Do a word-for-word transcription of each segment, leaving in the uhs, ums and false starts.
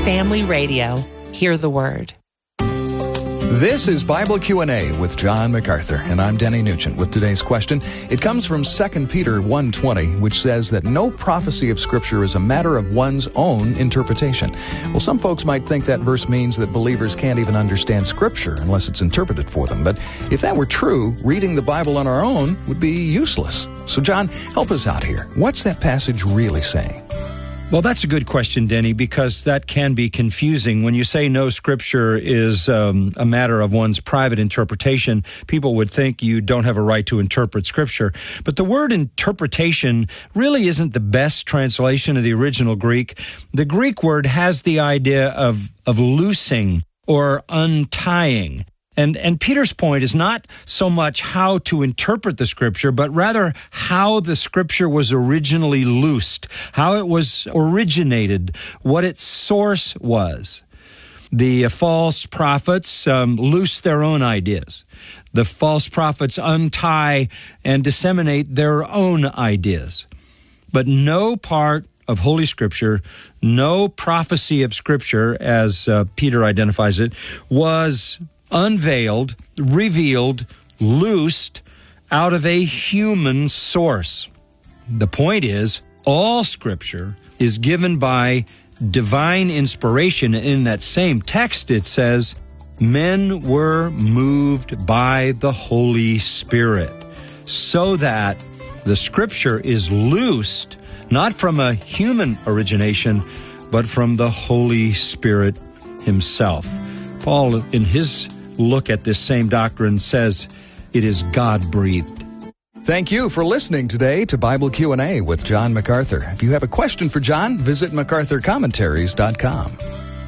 Family Radio. Hear the Word. This is Bible Q and A with John MacArthur, and I'm Denny Nugent with today's question. It comes from Second Peter one twenty, which says that no prophecy of Scripture is a matter of one's own interpretation. Well, some folks might think that verse means that believers can't even understand Scripture unless it's interpreted for them. But if that were true, reading the Bible on our own would be useless. So, John, help us out here. What's that passage really saying? Well, that's a good question, Denny, because that can be confusing. When you say no Scripture is um, a matter of one's private interpretation, people would think you don't have a right to interpret Scripture. But the word interpretation really isn't the best translation of the original Greek. The Greek word has the idea of, of loosing or untying. And and Peter's point is not so much how to interpret the Scripture, but rather how the Scripture was originally loosed, how it was originated, what its source was. The uh, false prophets um, loose their own ideas. The false prophets untie and disseminate their own ideas. But no part of Holy Scripture, no prophecy of Scripture, as uh, Peter identifies it, was unveiled, revealed, loosed out of a human source. The point is, all Scripture is given by divine inspiration. In that same text, it says, men were moved by the Holy Spirit, so that the Scripture is loosed, not from a human origination, but from the Holy Spirit Himself. Paul, in his look at this same doctrine, says it is God-breathed. Thank you for listening today to Bible Q and A with John MacArthur. If you have a question for John, visit macarthur commentaries dot com.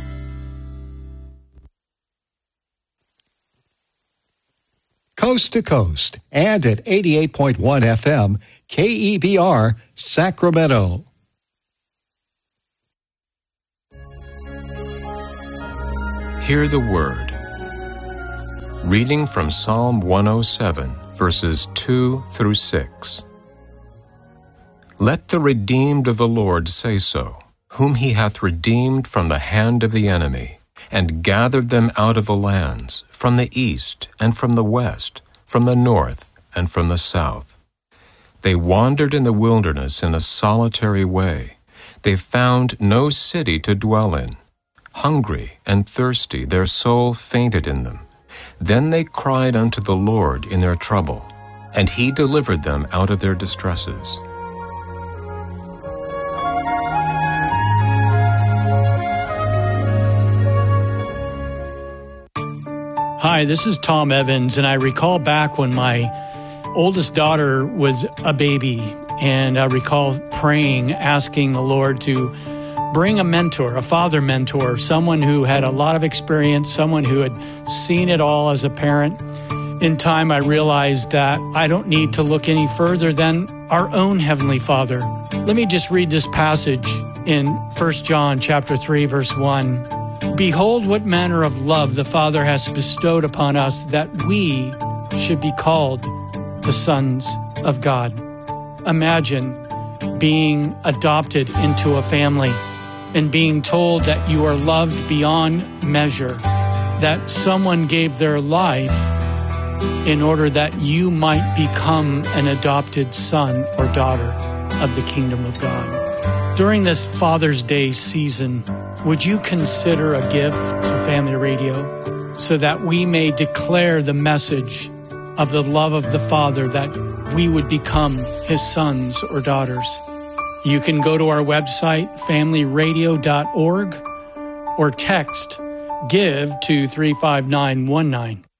Coast to coast and at eighty-eight point one F M, K E B R, Sacramento. Hear the Word. Reading from Psalm one oh seven, verses two through six. Let the redeemed of the Lord say so, whom He hath redeemed from the hand of the enemy, and gathered them out of the lands, from the east and from the west, from the north and from the south. They wandered in the wilderness in a solitary way. They found no city to dwell in. Hungry and thirsty, their soul fainted in them. Then they cried unto the Lord in their trouble, and He delivered them out of their distresses. Hi, this is Tom Evans, and I recall back when my oldest daughter was a baby, and I recall praying, asking the Lord to bring a mentor, a father mentor, someone who had a lot of experience, someone who had seen it all as a parent. In time, I realized that I don't need to look any further than our own Heavenly Father. Let me just read this passage in First John chapter three, verse one. Behold, what manner of love the Father has bestowed upon us, that we should be called the sons of God. Imagine being adopted into a family and being told that you are loved beyond measure, that someone gave their life in order that you might become an adopted son or daughter of the kingdom of God. During this Father's Day season, would you consider a gift to Family Radio so that we may declare the message of the love of the Father, that we would become His sons or daughters? You can go to our website, family radio dot org, or text GIVE to three five nine one nine.